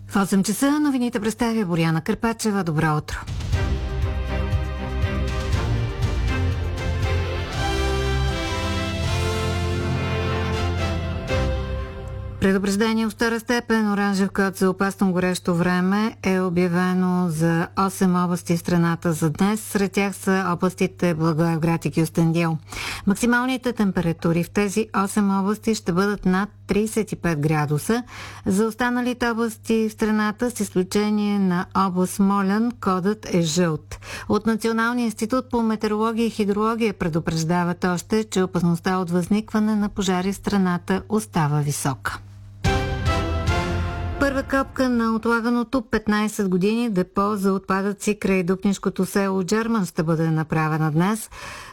В 8 часа новините представя Боряна Карпачева. Добро утро! Предупреждение от втора степен, оранжев код за опасно горещо време е обявено за 8 области в страната за днес. Сред тях са областите Благоевград и Кюстендил. Максималните температури в тези 8 области ще бъдат над 35 градуса. За останалите области в страната, с изключение на област Смолян, кодът е жълт. От Националния институт по метеорология и хидрология предупреждават още, че опасността от възникване на пожари в страната остава висока. Първа копка на отлаганото 15 години депо за отпадъци край дупнишкото село Джерман ще бъде направена днес.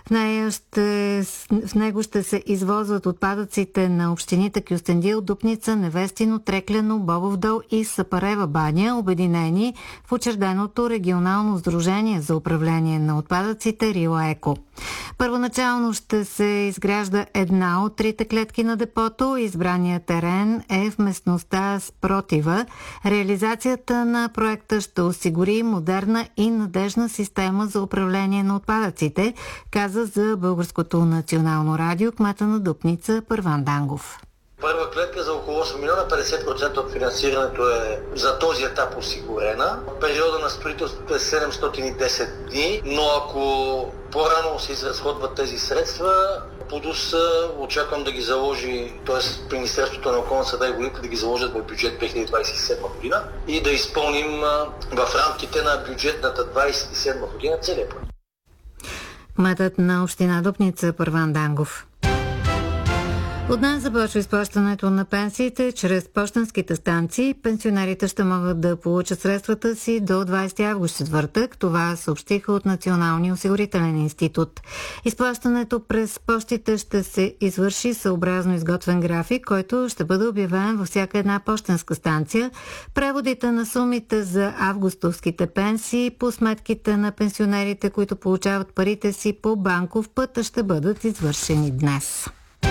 В него ще се извозват отпадъците на общините Кюстендил, Дупница, Невестино, Трекляно, Бобов дол и Сапарева баня, обединени в учреденото регионално сдружение за управление на отпадъците Рила Еко. Първоначално ще се изгражда една от трите клетки на депото. Избраният терен е в местността Спротива. Реализацията на проекта ще осигури модерна и надежна система за управление на отпадъците, каза за Българското национално радио кмета на Дупница Първан Дангов. Първа клетка за около 8 милиона, 50% от финансирането е за този етап осигурена. Периода на строителството е 710 дни, но ако по-рано се изразходват тези средства, ПУДООС очаквам да ги заложи, т.е. Министерството на околната среда и водите да ги заложат в бюджет 2027 година и да изпълним в рамките на бюджетната 2027 година целият проект. Кметът на община Дупница Първан Дангов. От днес започва изплащането на пенсиите чрез пощенските станции. Пенсионерите ще могат да получат средствата си до 20 август, четвъртък. Това съобщиха от Националния осигурителен институт. Изплащането през пощите ще се извърши съобразно изготвен график, който ще бъде обявен във всяка една пощенска станция. Преводите на сумите за августовските пенсии по сметките на пенсионерите, които получават парите си по банков път, ще бъдат извършени днес.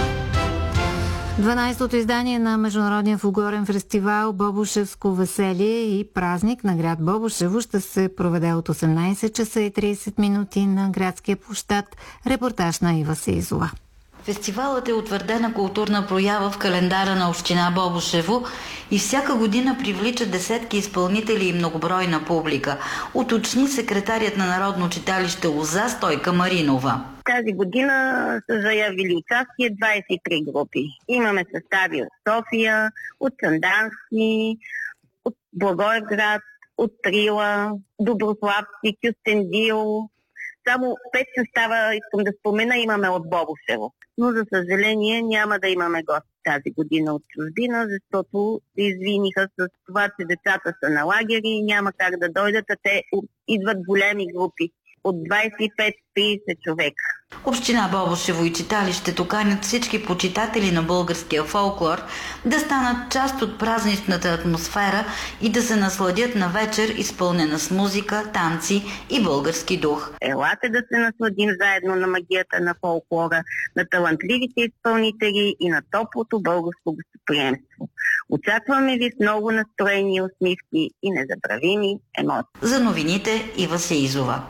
12-то издание на Международния фолклорен фестивал Бобошевско веселие и празник на град Бобошево ще се проведе от 18 часа и 30 минути на градския площад. Репортаж на Ива Сеизова. Фестивалът е утвърдена културна проява в календара на община Бобошево и всяка година привлича десетки изпълнители и многобройна публика, уточни секретарят на Народно читалище Лоза Стойка Маринова. Тази година са заявили участие 23 групи. Имаме състави от София, от Сандански, от Благоевград, от Трила, Доброславци, Кюстендил. Само 5 състава, искам да спомена, имаме от Бобошево. Но за съжаление няма да имаме гости тази година от чужбина, защото се извиниха с това, че децата са на лагери и няма как да дойдат, а те идват големи групи от 25-30 човека. Община Бобошево и читалището канят всички почитатели на българския фолклор да станат част от празничната атмосфера и да се насладят на вечер, изпълнена с музика, танци и български дух. Елате да се насладим заедно на магията на фолклора, на талантливите изпълнители и на топлото българско гостоприемство. Очакваме ви с много настроени усмивки и незабравими емоции. За новините Ива Сеизова.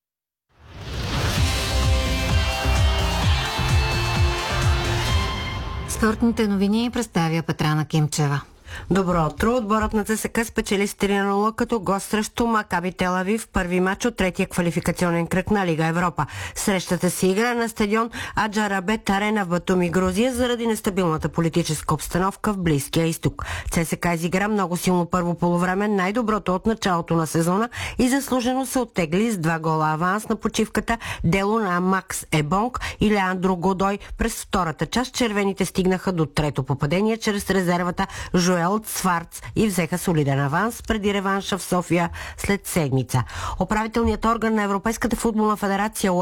Спортните новини представя Петрана Кимчева. Добро утро! Отборът на ЦСКА спечели с 3-0 като гост срещу Макаби Тел Авив, първи матч от третия квалификационен кръг на Лига Европа. Срещата си игра на стадион Аджарабет Арена в Батуми, Грузия, заради нестабилната политическа обстановка в Близкия изток. ЦСКА изигра много силно първо полувреме, най-доброто от началото на сезона, и заслужено се оттегли с 2 гола аванс на почивката дело на Макс Ебонг и Леандро Годой. През втората част червените стигнаха до трето попадение чрез резервата Жоел Цварц и взеха солиден аванс преди реванша в София след седмица. Управителният орган на Европейската футболна федерация